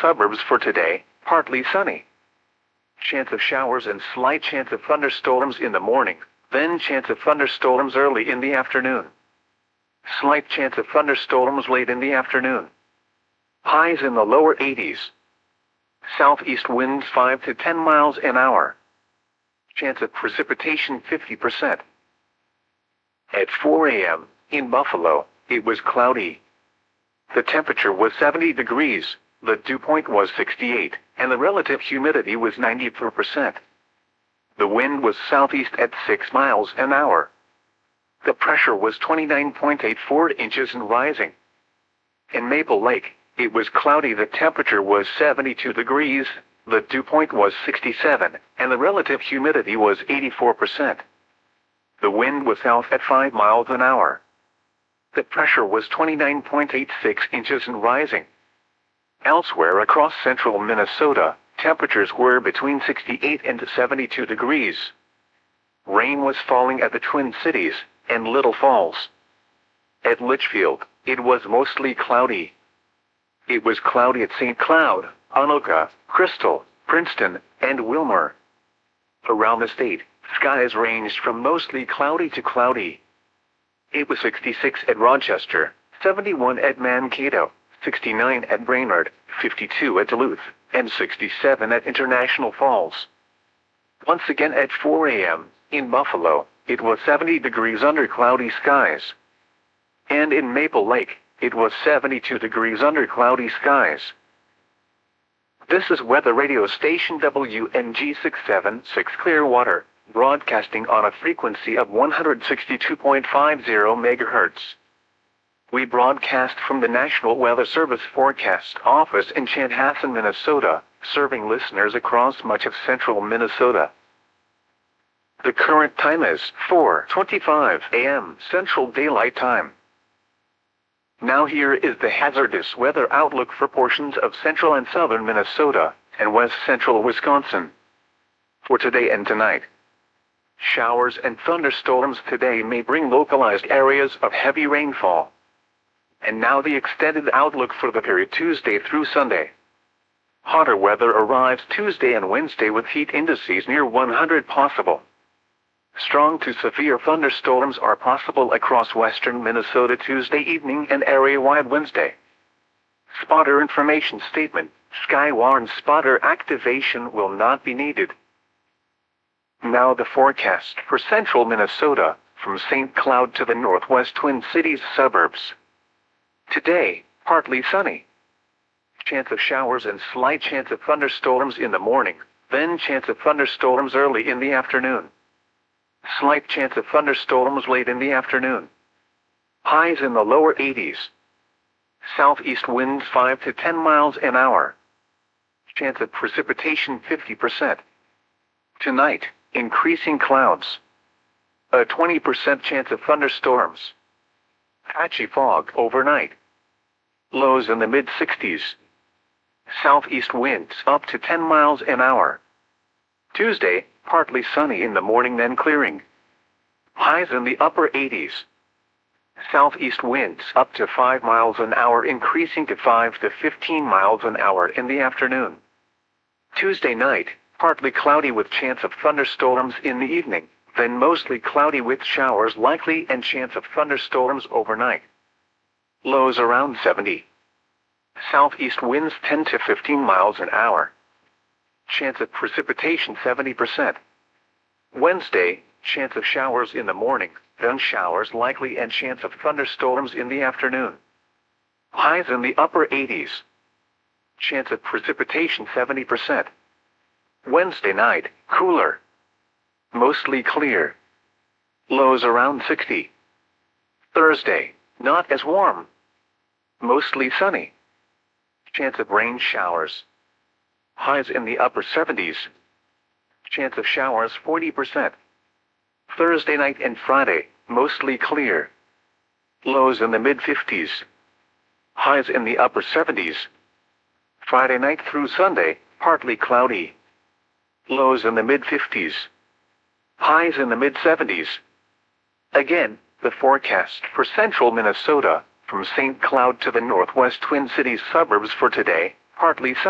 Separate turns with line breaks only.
suburbs for today, partly sunny. Chance of showers and slight chance of thunderstorms in the morning, then chance of thunderstorms early in the afternoon. Slight chance of thunderstorms late in the afternoon. Highs in the lower 80s. Southeast winds 5 to 10 miles an hour. Chance of precipitation 50%. At 4 a.m., in Buffalo, it was cloudy. The temperature was 70 degrees, the dew point was 68, and the relative humidity was 94%. The wind was southeast at 6 miles an hour. The pressure was 29.84 inches and rising. In Maple Lake, it was cloudy. The temperature was 72 degrees, the dew point was 67, and the relative humidity was 84%. The wind was south at 5 miles an hour. The pressure was 29.86 inches and rising. Elsewhere across central Minnesota, temperatures were between 68 and 72 degrees. Rain was falling at the Twin Cities and Little Falls. At Litchfield, it was mostly cloudy. It was cloudy at St. Cloud, Anoka, Crystal, Princeton, and Wilmer. Around the state, skies ranged from mostly cloudy to cloudy. It was 66 at Rochester, 71 at Mankato, 69 at Brainerd, 52 at Duluth, and 67 at International Falls. Once again at 4 a.m., in Buffalo, it was 70 degrees under cloudy skies. And in Maple Lake, it was 72 degrees under cloudy skies. This is weather radio station WNG 676 Clearwater, broadcasting on a frequency of 162.50 MHz. We broadcast from the National Weather Service Forecast Office in Chanhassen, Minnesota, serving listeners across much of central Minnesota. The current time is 4:25 a.m. Central Daylight Time. Now here is the hazardous weather outlook for portions of central and southern Minnesota and west central Wisconsin. For today and tonight. Showers and thunderstorms today may bring localized areas of heavy rainfall. And now the extended outlook for the period Tuesday through Sunday. Hotter weather arrives Tuesday and Wednesday with heat indices near 100 possible. Strong to severe thunderstorms are possible across western Minnesota Tuesday evening and area-wide Wednesday. Spotter information statement: Skywarn spotter activation will not be needed. Now the forecast for central Minnesota, from St. Cloud to the northwest Twin Cities suburbs. Today, partly sunny. Chance of showers and slight chance of thunderstorms in the morning, then chance of thunderstorms early in the afternoon. Slight chance of thunderstorms late in the afternoon. Highs in the lower 80s. Southeast winds 5 to 10 miles an hour. Chance of precipitation 50%. Tonight, increasing clouds. A 20% chance of thunderstorms. Patchy fog overnight. Lows in the mid-60s. Southeast winds up to 10 miles an hour. Tuesday, partly sunny in the morning then clearing. Highs in the upper 80s. Southeast winds up to 5 miles an hour increasing to 5 to 15 miles an hour in the afternoon. Tuesday night, partly cloudy with chance of thunderstorms in the evening, then mostly cloudy with showers likely and chance of thunderstorms overnight. Lows around 70. Southeast winds 10 to 15 miles an hour. Chance of precipitation 70%. Wednesday, chance of showers in the morning, then showers likely and chance of thunderstorms in the afternoon. Highs in the upper 80s. Chance of precipitation 70%. Wednesday night, cooler. Mostly clear. Lows around 60. Thursday, not as warm. Mostly sunny. Chance of rain showers. Highs in the upper 70s. Chance of showers 40%. Thursday night and Friday, mostly clear. Lows in the mid-50s. Highs in the upper 70s. Friday night through Sunday, partly cloudy. Lows in the mid-50s. Highs in the mid-70s. Again, the forecast for central Minnesota, from St. Cloud to the northwest Twin Cities suburbs for today, partly sunny.